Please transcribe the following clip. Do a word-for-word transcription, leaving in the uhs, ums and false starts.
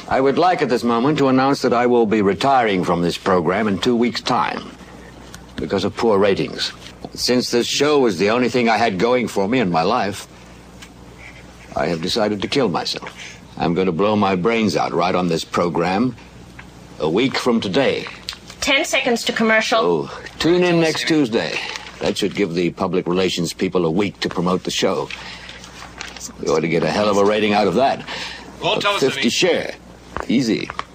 I would like at this moment to announce that I will be retiring from this program in two weeks' time because of poor ratings. Since this show was the only thing I had going for me in my life, I have decided to kill myself. I'm going to blow my brains out right on this program a week from today. Ten seconds to commercial. Oh, tune in next Tuesday. That should give the public relations people a week to promote the show. We ought to get a hell of a rating out of that. A fifty share. Easy.